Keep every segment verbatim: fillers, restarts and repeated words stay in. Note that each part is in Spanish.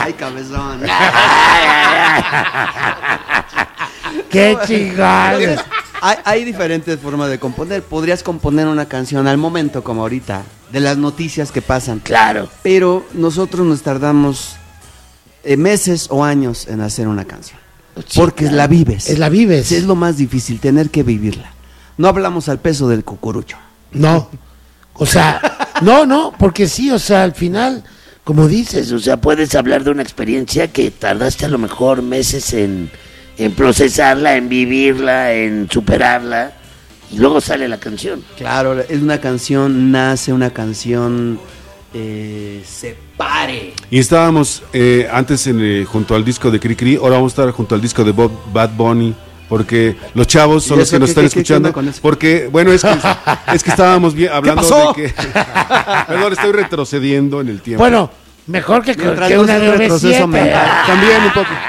Ay, cabezón. ¡Qué chingados! Hay, hay diferentes formas de componer. Podrías componer una canción al momento, como ahorita, de las noticias que pasan. Claro. Pero nosotros nos tardamos eh, meses o años en hacer una canción. Sí, porque claro. la vives. Es la vives. Es lo más difícil, tener que vivirla. No hablamos al peso del cucurucho. No. O sea, no, no, porque sí, o sea, al final, como dices, o sea, puedes hablar de una experiencia que tardaste a lo mejor meses en, en procesarla, en vivirla, en superarla, y luego sale la canción. Claro, es una canción, nace una canción, eh, se pare. Y estábamos eh, antes en, eh, junto al disco de Cri Cri, ahora vamos a estar junto al disco de Bob, Bad Bunny, porque los chavos son ¿Y los eso que nos qué- están qué- qué- qué escuchando. onda con eso? Porque, bueno, es que, es que estábamos bien, hablando pasó? de que... Perdón, estoy retrocediendo en el tiempo. Bueno, mejor que, Mientras que no una sea de un V retroceso siete. mental. También un poco.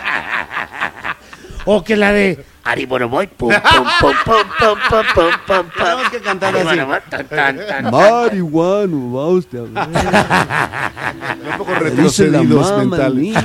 O que la de Ari Boroboy, pum, pum, pum, pum, pum, pum, pum, pum, pum. Tenemos que cantar Ari así. Boroboy, tan, tan, tan. Marihuano, va usted a ver. Un poco Le dice la retrocedidos mamá al mentales. niño.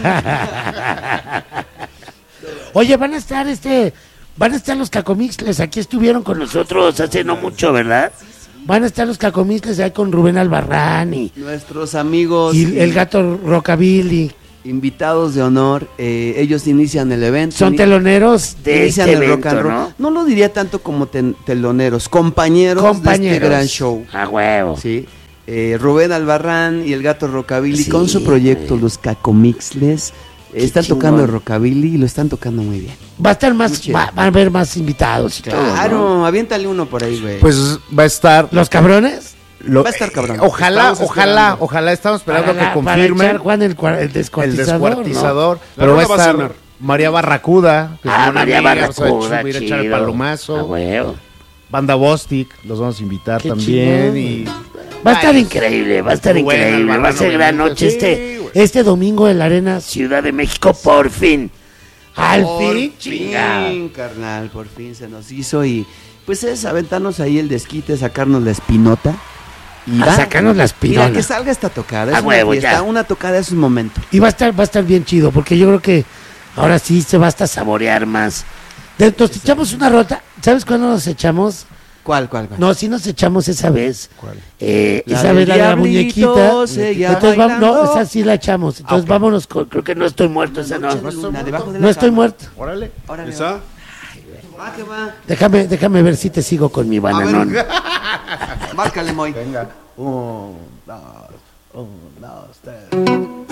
Oye, van a estar este, van a estar los Cacomixles, aquí estuvieron con nosotros hace no mucho, ¿verdad? Van a estar los Cacomixles ahí con Rubén Albarrán y, Nuestros amigos y el gato Rockabilly. invitados de honor, eh, ellos inician el evento. Son Ini- teloneros de inician este el rock evento, and roll. ¿no? No lo diría tanto como ten- teloneros, compañeros, de Compañeros. este gran show. A huevo. Sí. Eh, Rubén Albarrán y el gato Rockabilly Sí, con su proyecto güey. Los Cacomixles. Qué Están chingón. tocando el Rockabilly y lo están tocando muy bien. Va a estar más, Muy chido. va, va a haber más invitados y todo, ¿no? Claro, aviéntale uno por ahí, güey. Pues va a estar. ¿Los cabrones? lo- va a estar cabrón. eh, ojalá, Estamos ojalá, esperando. ojalá, estamos esperando Para la- que para confirmen echar, Juan, el, cua- el el descuartizador, descuartizador. La Pero va a rola va a estar sonar. María Barracuda, que es Ah, una María amiga, vamos a Barracuda, subir a echar el chido. palomazo. A huevo. Banda Bostic, los vamos a invitar Qué también. chingón. Y Va a estar Ay, increíble, va a estar Rubén increíble, va a Albarrán, ser gran obviamente. noche Sí, este, güey. este domingo en la Arena Ciudad de México, por fin. Al Por fin, chingada. fin, carnal, por fin se nos hizo y pues es aventarnos ahí el desquite, sacarnos la espinota y A va. sacarnos la espinona. Mira, que salga esta tocada, A es una huevo, fiesta, ya. una tocada es un momento. Y va a estar, va a estar bien chido, porque yo creo que ahora sí se va hasta a saborear más. De- Nos echamos una rota, ¿sabes cuándo nos echamos? ¿Cuál, cuál, cuál? No, sí nos echamos esa vez. ¿Cuál? Eh, La esa del vez la de la diablito muñequita. seguía Entonces vamos, no, bailando. esa sí la echamos. Entonces Ah, ok. vámonos con, creo que no estoy muerto, esa no. Noche luna, debajo de la No estoy cama. muerto. órale. Órale, ¿Esa? va que va. Déjame, déjame ver si te sigo con mi A bananón. ver, márcale, Moy. Venga. Un, dos, un, dos, tres.